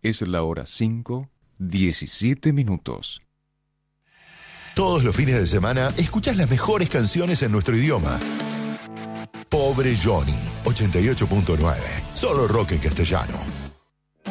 Es la hora 5:17. Todos los fines de semana escuchás las mejores canciones en nuestro idioma. Pobre Johnny, 88.9. Solo rock en castellano.